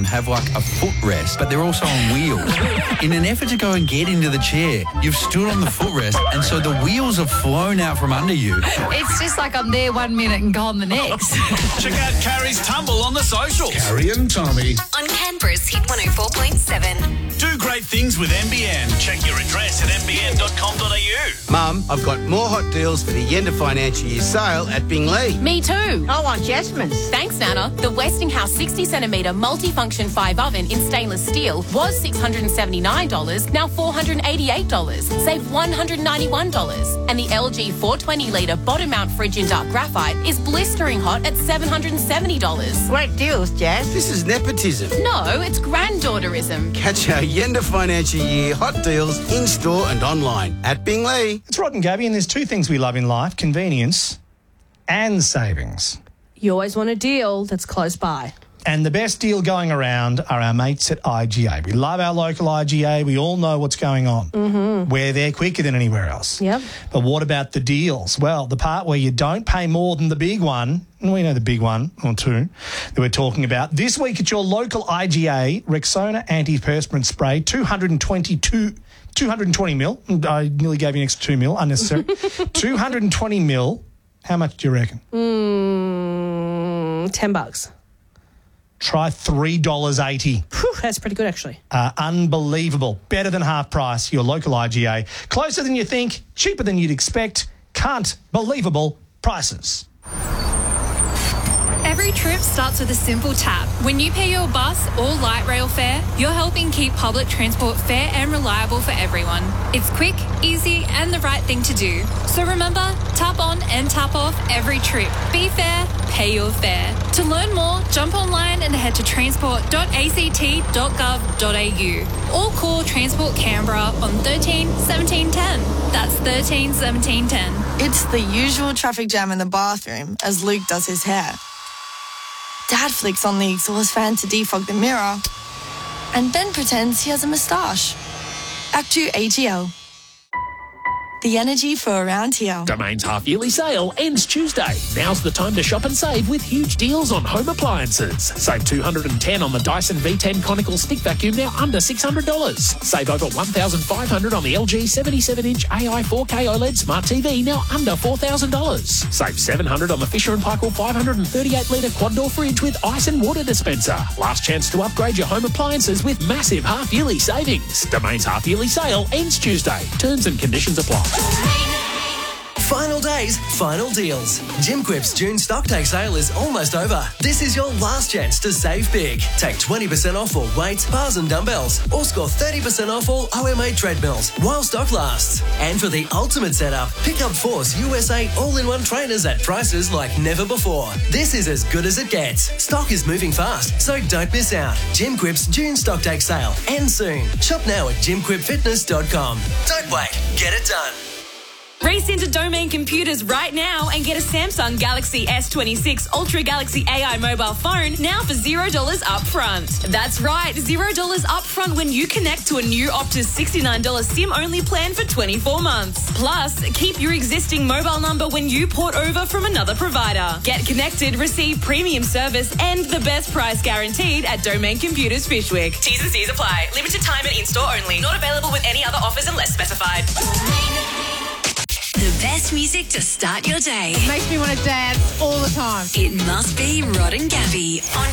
and have like a footrest, but they're also on wheels. In an effort to go and get into the chair, you've stood on the footrest, and so the wheels have flown out from under you. It's just like I'm there 1 minute and gone the next. Check out Carrie's Tumble on the socials. Carrie and Tommy. On Canberra's Hit 104.7. Do great things with NBN. Check your address at nbn.com.au. Mum, I've got more hot deals for the end of financial year sale at Binglee. Me too. I want Jasmine's. Thanks, Nana. The Westinghouse 60cm multifunction 5 oven in stainless steel was $679, now $488. Save $191. And the LG 420-litre bottom mount fridge in dark graphite is blistering hot at $770. Great deals, Jazz. This is nepotism. No, it's granddaughterism. Catch our end of financial year hot deals in-store and online at Binglee. It's Rod and Gabby, and there's two things we love in life, convenience and savings. You always want a deal that's close by. And the best deal going around are our mates at IGA. We love our local IGA. We all know what's going on. Mm-hmm. We're there quicker than anywhere else. Yep. But what about the deals? Well, the part where you don't pay more than the big one, and we know the big one or two that we're talking about. This week at your local IGA, Rexona antiperspirant spray, 220 mil. I nearly gave you an extra 2 mil, unnecessary. 220 mil. How much do you reckon? $10. Try $3.80. Whew, that's pretty good, actually. Unbelievable. Better than half price. Your local IGA. Closer than you think. Cheaper than you'd expect. Can't believable prices. Every trip starts with a simple tap. When you pay your bus or light rail fare, you're helping keep public transport fair and reliable for everyone. It's quick, easy, and the right thing to do. So remember, tap on and tap off every trip. Be fair, pay your fare. To learn more, jump online and head to transport.act.gov.au or call Transport Canberra on 13 17 10. That's 13 17 10. It's the usual traffic jam in the bathroom as Luke does his hair. Dad flicks on the exhaust fan to defog the mirror and then pretends he has a moustache. Act 2 AGL. The energy for around here. Domain's half-yearly sale ends Tuesday. Now's the time to shop and save with huge deals on home appliances. Save $210 on the Dyson V10 conical stick vacuum, now under $600. Save over $1,500 on the LG 77-inch AI 4K OLED Smart TV, now under $4,000. Save $700 on the Fisher & Paykel 538-litre quad-door fridge with ice and water dispenser. Last chance to upgrade your home appliances with massive half-yearly savings. Domain's half-yearly sale ends Tuesday. Terms and conditions apply. Final days, final deals. Jim Quip's June stocktake sale is almost over. This is your last chance to save big. Take 20% off all weights, bars and dumbbells, or score 30% off all OMA treadmills while stock lasts. And for the ultimate setup, pick up Force USA all-in-one trainers at prices like never before. This is as good as it gets. Stock is moving fast, so don't miss out. Jim Quip's June stocktake sale ends soon. Shop now at jimquipfitness.com. Don't wait, get it done. Race into Domain Computers right now and get a Samsung Galaxy S26 Ultra Galaxy AI mobile phone now for $0 up front. That's right, $0 up front when you connect to a new Optus $69 SIM-only plan for 24 months. Plus, keep your existing mobile number when you port over from another provider. Get connected, receive premium service and the best price guaranteed at Domain Computers Fishwick. T's and C's apply. Limited time and in-store only. Not available with any other offers unless specified. The best music to start your day. It makes me want to dance all the time. It must be Rod and Gabby on